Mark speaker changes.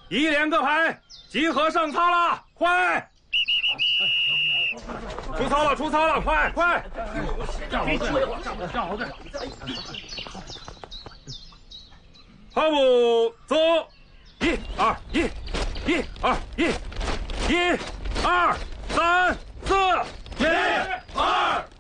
Speaker 1: 1连个排，集合上操了，快！出操了，出操了，快快！
Speaker 2: 站好队，站好队。
Speaker 1: 跑步走，1、2、1、1、2、1、1、2、3、4，1、2。